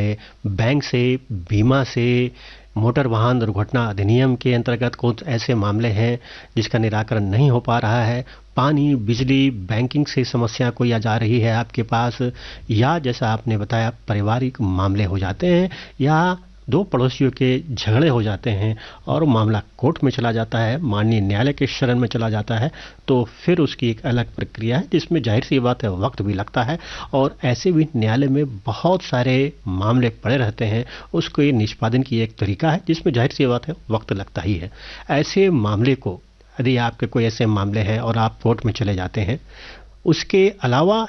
है, बैंक से, बीमा से, मोटर वाहन दुर्घटना अधिनियम के अंतर्गत कुछ ऐसे मामले हैं जिसका निराकरण नहीं हो पा रहा है, पानी, बिजली, बैंकिंग से समस्या कोई आ जा रही है आपके पास, या जैसा आपने बताया पारिवारिक मामले हो जाते हैं, या दो पड़ोसियों के झगड़े हो जाते हैं और मामला कोर्ट में चला जाता है, माननीय न्यायालय के शरण में चला जाता है, तो फिर उसकी एक अलग प्रक्रिया है जिसमें जाहिर सी बात है वक्त भी लगता है और ऐसे भी न्यायालय में बहुत सारे मामले पड़े रहते हैं, उसको ये निष्पादन की एक तरीका है जिसमें जाहिर सी बात है वक्त लगता ही है। ऐसे मामले को, यदि आपके कोई ऐसे मामले हैं और आप कोर्ट में चले जाते हैं, उसके अलावा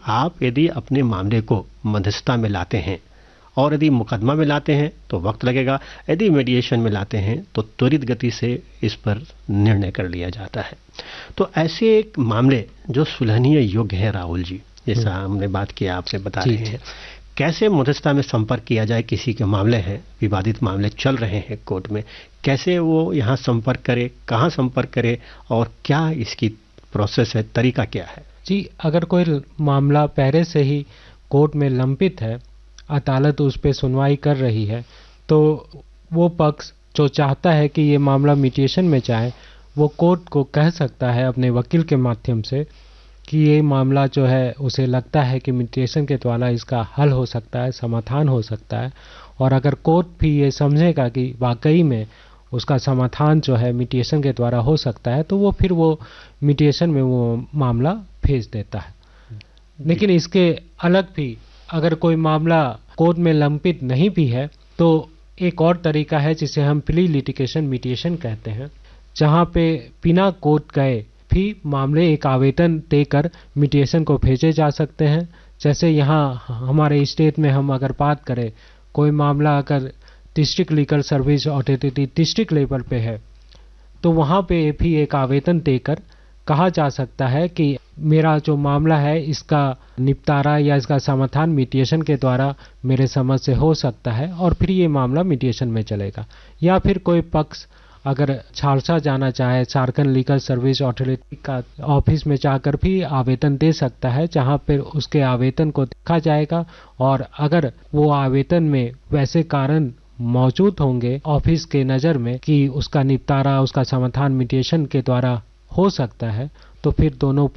यदि अपने मामले को मध्यस्थता में लाते हैं और यदि मुकदमा में लाते हैं तो वक्त लगेगा, यदि मीडिएशन में लाते हैं तो त्वरित गति से इस पर निर्णय कर लिया जाता है। तो ऐसे एक मामले जो सुलहनीय योग्य है राहुल जी, जैसा हमने बात किया, आपसे बता रहे हैं कैसे मध्यस्थता में संपर्क किया जाए, किसी के मामले हैं, विवादित मामले चल रहे हैं कोर्ट में, कैसे वो यहाँ संपर्क करे, कहाँ संपर्क करे और क्या इसकी प्रोसेस है, तरीका क्या है? जी, अगर कोई मामला पहले से ही कोर्ट में लंबित है, अदालत उस पर सुनवाई कर रही है, तो वो पक्ष जो चाहता है कि ये मामला मीडिएशन में जाए, वो कोर्ट को कह सकता है अपने वकील के माध्यम से कि ये मामला जो है उसे लगता है कि मीडिएशन के द्वारा इसका हल हो सकता है, समाधान हो सकता है। और अगर कोर्ट भी ये समझेगा कि वाकई में उसका समाधान जो है मीडिएशन के द्वारा हो सकता है, तो वो फिर वो मीडिएशन में वो मामला भेज देता है। लेकिन इसके अलग भी अगर कोई मामला कोर्ट में लंबित नहीं भी है तो एक और तरीका है जिसे हम प्री लिटिगेशन मीडिएशन कहते हैं, जहां पे बिना कोर्ट गए भी मामले एक आवेदन देकर मीडिएशन को भेजे जा सकते हैं। जैसे यहाँ हमारे स्टेट में हम अगर बात करें, कोई मामला अगर district legal service authority district level पे है, तो वहाँ पे भी एक आवेदन देकर कहा जा सकता है कि मेरा जो मामला है इसका निपटारा या इसका समाधान मीडिएशन के द्वारा मेरे समझ से हो सकता है, और फिर ये मामला मीडिएशन में चलेगा। या फिर कोई पक्ष अगर झालसा जाना चाहे, झारखंड लीगल सर्विस अथॉरिटी का ऑफिस में जाकर भी आवेदन दे सकता है, जहां पर उसके आवेदन को देखा जाएगा और अगर वो आवेदन में वैसे कारण मौजूद होंगे ऑफिस के नज़र में कि उसका निपटारा, उसका समाधान मीडिएशन के द्वारा हो सकता है, तो फिर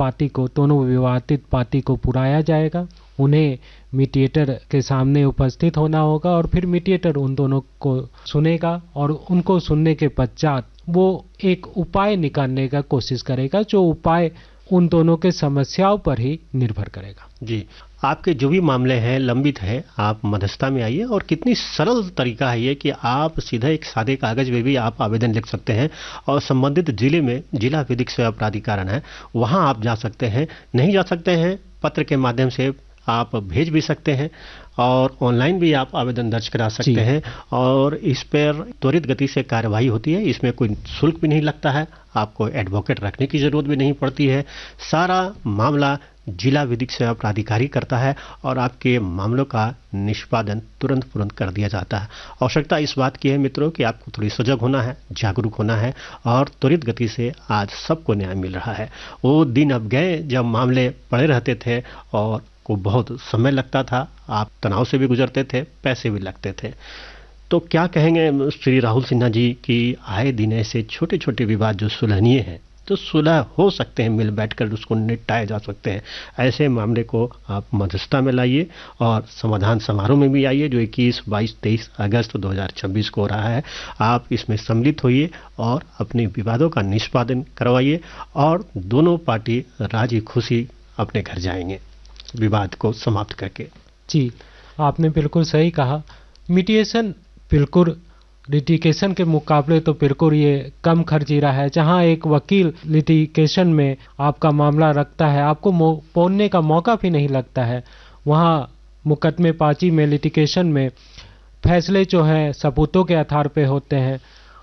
दोनों विवादित पार्टी को बुलाया जाएगा, उन्हें मीडिएटर के सामने उपस्थित होना होगा और फिर मीडिएटर उन दोनों को सुनेगा और उनको सुनने के पश्चात वो एक उपाय निकालने का कोशिश करेगा, जो उपाय उन दोनों के समस्याओं पर ही निर्भर करेगा। जी, आपके जो भी मामले हैं लंबित है, आप मध्यस्थता में आइए और कितनी सरल तरीका है ये कि आप सीधा एक सादे कागज में भी आप आवेदन लिख सकते हैं और संबंधित जिले में जिला विधिक सेवा प्राधिकरण है, वहां आप जा सकते हैं। नहीं जा सकते हैं, पत्र के माध्यम से आप भेज भी सकते हैं और ऑनलाइन भी आप आवेदन दर्ज करा सकते हैं और इस पर त्वरित गति से कार्यवाही होती है। इसमें कोई शुल्क भी नहीं लगता है, आपको एडवोकेट रखने की जरूरत भी नहीं पड़ती है। सारा मामला जिला विधिक सेवा प्राधिकारी करता है और आपके मामलों का निष्पादन तुरंत कर दिया जाता है। आवश्यकता इस बात की है मित्रों कि आपको थोड़ी सजग होना है, जागरूक होना है और त्वरित गति से आज सबको न्याय मिल रहा है। वो दिन अब गए जब मामले पड़े रहते थे और को बहुत समय लगता था, आप तनाव से भी गुजरते थे, पैसे भी लगते थे। तो क्या कहेंगे श्री राहुल सिन्हा जी कि आए दिन ऐसे छोटे छोटे विवाद जो सुलहनीय हैं, तो सुलह हो सकते हैं, मिल बैठकर उसको निपटाए जा सकते हैं, ऐसे मामले को आप मध्यस्थता में लाइए और समाधान समारोह में भी आइए जो 21, 22, 23 अगस्त 2026 को हो रहा है। आप इसमें सम्मिलित होइए और अपने विवादों का निष्पादन करवाइए और दोनों पार्टी राजी खुशी अपने घर जाएंगे विवाद को समाप्त करके। जी, आपने बिल्कुल सही कहा। मीडिएशन बिल्कुल लिटिगेशन के मुकाबले तो बिल्कुल ये कम खर्चीला है। जहां एक वकील लिटिगेशन में आपका मामला रखता है, आपको बोलने का मौका भी नहीं लगता है। वहां मुकदमेबाजी में, लिटिगेशन में फैसले जो हैं सबूतों के आधार पे होते हैं।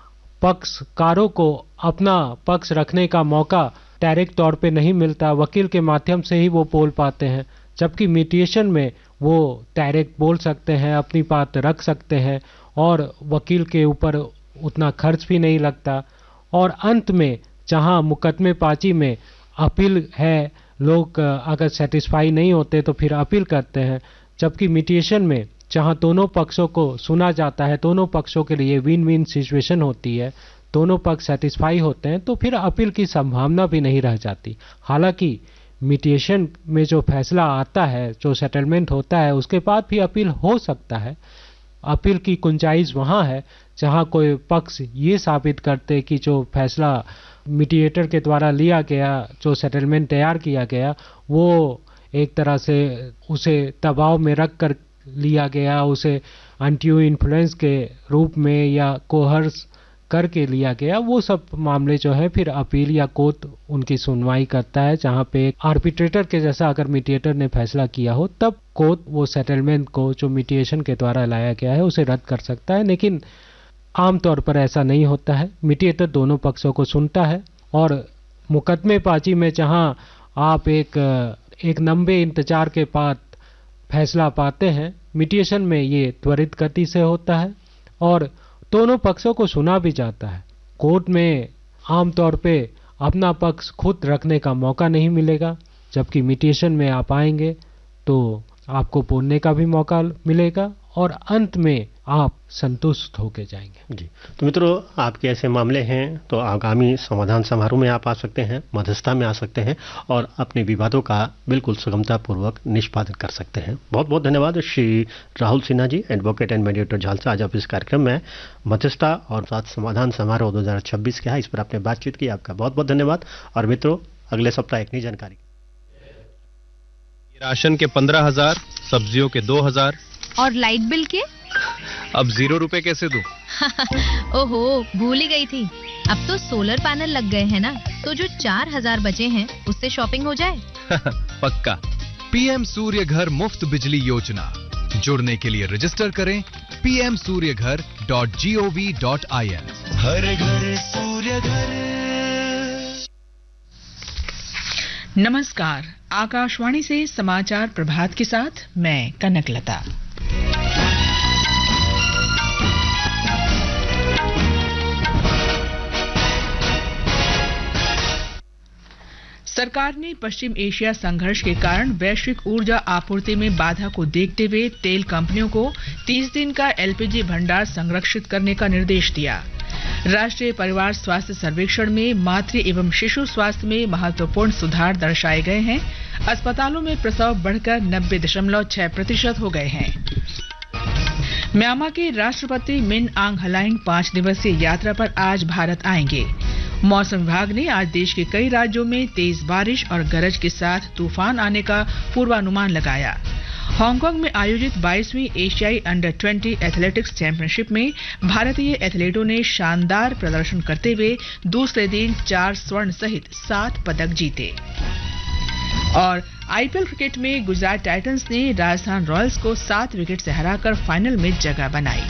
पक्षकारों को अपना पक्ष रखने का मौका डायरेक्ट तौर पे नहीं मिलता, वकील के माध्यम से ही वो बोल पाते हैं। जबकि मीडिएशन में वो डायरेक्ट बोल सकते हैं, अपनी बात रख सकते हैं और वकील के ऊपर उतना खर्च भी नहीं लगता। और अंत में जहां मुकदमेबाजी में अपील है, लोग अगर सेटिस्फाई नहीं होते तो फिर अपील करते हैं, जबकि मीडिएशन में जहां दोनों पक्षों को सुना जाता है, दोनों पक्षों के लिए विन विन सिचुएशन होती है, दोनों पक्ष सेटिस्फाई होते हैं, तो फिर अपील की संभावना भी नहीं रह जाती। हालांकि मीडिएशन में जो फैसला आता है, जो सेटलमेंट होता है, उसके बाद भी अपील हो सकता है। अपील की गुंजाइश वहां है जहां कोई पक्ष ये साबित करते कि जो फैसला मीडिएटर के द्वारा लिया गया, जो सेटलमेंट तैयार किया गया, वो एक तरह से उसे दबाव में रख कर लिया गया, उसे अनड्यू इन्फ्लुएंस के रूप में या कोहर्स करके लिया गया। वो सब मामले जो है फिर अपील या कोर्ट उनकी सुनवाई करता है, जहां पे एक आर्बिट्रेटर के जैसा अगर मीडिएटर ने फैसला किया हो, तब कोर्ट वो सेटलमेंट को जो मीडिएशन के द्वारा लाया गया है उसे रद्द कर सकता है। लेकिन आमतौर पर ऐसा नहीं होता है। मीडिएटर दोनों पक्षों को सुनता है और मुकदमेबाजी में जहां आप एक लंबे इंतजार के बाद फैसला पाते हैं, मीडिएशन में ये त्वरित गति से होता है और दोनों पक्षों को सुना भी जाता है। कोर्ट में आमतौर पे अपना पक्ष खुद रखने का मौका नहीं मिलेगा, जबकि मीडिएशन में आप आएंगे तो आपको बोलने का भी मौका मिलेगा और अंत में आप संतुष्ट होकर जाएंगे। जी, तो मित्रों, आपके ऐसे मामले हैं तो आगामी समाधान समारोह में आप आ सकते हैं, मध्यस्थता में आ सकते हैं और अपने विवादों का बिल्कुल सुगमतापूर्वक निष्पादन कर सकते हैं। बहुत बहुत धन्यवाद Shri Rahul Sinha ji, advocate and mediator Jhalsa. आज आप इस कार्यक्रम में मध्यस्थता और साथ समाधान समारोह 2026 क्या है, इस पर आपने बातचीत की। आपका बहुत बहुत धन्यवाद। और मित्रों, अगले सप्ताह एक नई जानकारी। राशन के 15,000, सब्जियों के 2,000 और लाइट बिल के अब 0 रुपए कैसे दूं? ओहो, भूल ही गई थी। अब तो सोलर पैनल लग गए हैं ना, तो जो 4,000 बचे हैं उससे शॉपिंग हो जाए। पक्का। पीएम सूर्य घर मुफ्त बिजली योजना, जुड़ने के लिए रजिस्टर करें pmsuryaghar.gov.in। हर घर सूर्य घर। नमस्कार, आकाशवाणी से समाचार प्रभात के साथ मैं कनकलता। सरकार ने पश्चिम एशिया संघर्ष के कारण वैश्विक ऊर्जा आपूर्ति में बाधा को देखते हुए तेल कंपनियों को 30 दिन का एलपीजी भंडार संरक्षित करने का निर्देश दिया। राष्ट्रीय परिवार स्वास्थ्य सर्वेक्षण में मातृ एवं शिशु स्वास्थ्य में महत्वपूर्ण सुधार दर्शाए गए हैं। अस्पतालों में प्रसव बढ़कर 90.6% हो गए हैं। म्यांमार के राष्ट्रपति मिन आंग हलाइंग 5 दिवसीय यात्रा पर आज भारत आएंगे। मौसम विभाग ने आज देश के कई राज्यों में तेज बारिश और गरज के साथ तूफान आने का पूर्वानुमान लगाया। हांगकांग में आयोजित 22वीं एशियाई अंडर 20 एथलेटिक्स चैंपियनशिप में भारतीय एथलीटों ने शानदार प्रदर्शन करते हुए दूसरे दिन 4 स्वर्ण सहित 7 पदक जीते। और आईपीएल क्रिकेट में गुजरात टाइटंस ने राजस्थान रॉयल्स को 7 विकेट से हराकर फाइनल में जगह बनाई।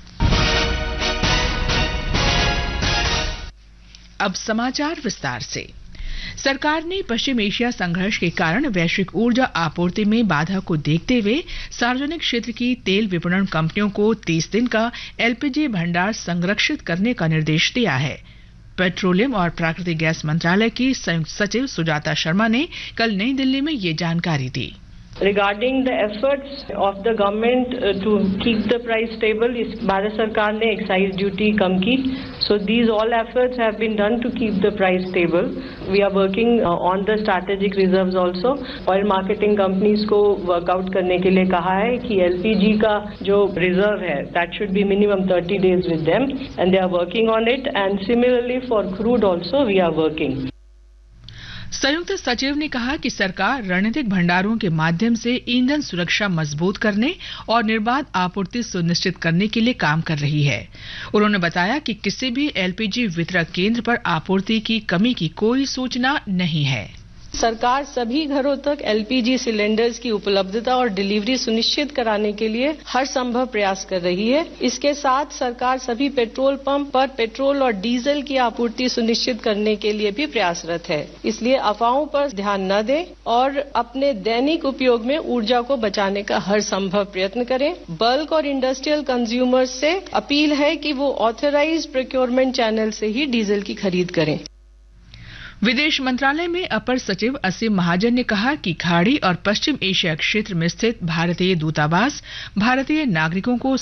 अब समाचार विस्तार से। सरकार ने पश्चिम एशिया संघर्ष के कारण वैश्विक ऊर्जा आपूर्ति में बाधा को देखते हुए सार्वजनिक क्षेत्र की तेल विपणन कंपनियों को 30 दिन का एलपीजी भंडार संरक्षित करने का निर्देश दिया है। पेट्रोलियम और प्राकृतिक गैस मंत्रालय की संयुक्त सचिव सुजाता शर्मा ने कल नई दिल्ली में ये जानकारी दी। Regarding the efforts of the government to keep the price stable, is Bharat Sarkar ने excise duty कम की. So these all efforts have been done to keep the price stable. We are working on the strategic reserves also. Oil marketing companies को workout करने के लिए कहा है कि LPG का जो reserve है, that should be minimum 30 days with them, and they are working on it. And similarly for crude also we are working. संयुक्त सचिव ने कहा कि सरकार रणनीतिक भंडारों के माध्यम से ईंधन सुरक्षा मजबूत करने और निर्बाध आपूर्ति सुनिश्चित करने के लिए काम कर रही है। उन्होंने बताया कि किसी भी एलपीजी वितरक केंद्र पर आपूर्ति की कमी की कोई सूचना नहीं है। सरकार सभी घरों तक एलपीजी सिलेंडर्स की उपलब्धता और डिलीवरी सुनिश्चित कराने के लिए हर संभव प्रयास कर रही है। इसके साथ सरकार सभी पेट्रोल पंप पर पेट्रोल और डीजल की आपूर्ति सुनिश्चित करने के लिए भी प्रयासरत है। इसलिए अफवाहों पर ध्यान न दें और अपने दैनिक उपयोग में ऊर्जा को बचाने का हर संभव प्रयत्न करें। बल्क और इंडस्ट्रियल कंज्यूमर्स से अपील है कि वो ऑथराइज्ड प्रोक्योरमेंट चैनल से ही डीजल की खरीद करें। विदेश मंत्रालय में अपर सचिव असीम महाजन ने कहा कि खाड़ी और पश्चिम एशिया क्षेत्र में स्थित भारतीय दूतावास भारतीय नागरिकों को